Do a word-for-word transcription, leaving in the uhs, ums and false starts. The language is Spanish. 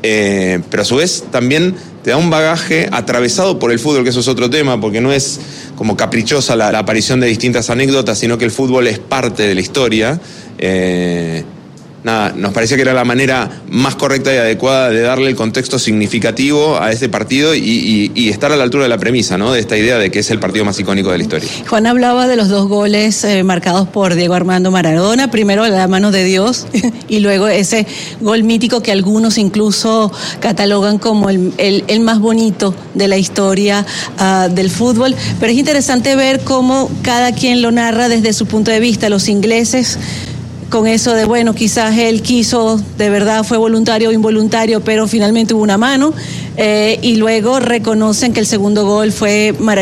eh, pero a su vez también te da un bagaje atravesado por el fútbol, que eso es otro tema, porque no es como caprichosa la, la aparición de distintas anécdotas, sino que el fútbol es parte de la historia. Eh, Nada, nos parecía que era la manera más correcta y adecuada de darle el contexto significativo a este partido y, y, y estar a la altura de la premisa, ¿no? De esta idea de que es el partido más icónico de la historia. Juan hablaba de los dos goles eh, marcados por Diego Armando Maradona, primero la mano de Dios y luego ese gol mítico que algunos incluso catalogan como el, el, el más bonito de la historia uh, del fútbol. Pero es interesante ver cómo cada quien lo narra desde su punto de vista. Los ingleses, con eso de, bueno, quizás él quiso, de verdad fue voluntario o involuntario, pero finalmente hubo una mano, eh, y luego reconocen que el segundo gol fue maravilloso.